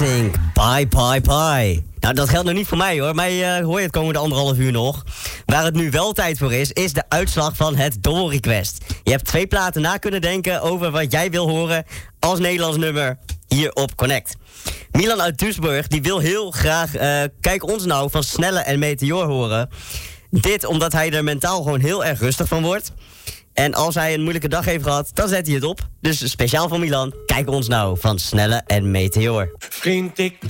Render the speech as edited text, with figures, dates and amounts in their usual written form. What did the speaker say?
NSYNC, Bye Bye Bye. Nou, dat geldt nog niet voor mij hoor. Mij hoor je het komende 1,5 uur nog. Waar het nu wel tijd voor is de uitslag van het Double Request. Je hebt 2 platen na kunnen denken over wat jij wil horen als Nederlands nummer hier op Connect. Milan uit Duisburg, die wil heel graag Kijk ons nou van Snelle en Meteor horen. Dit omdat hij er mentaal gewoon heel erg rustig van wordt. En als hij een moeilijke dag heeft gehad, dan zet hij het op. Dus speciaal voor Milan, Kijk ons nou van Snelle en Meteor. Vriend, ik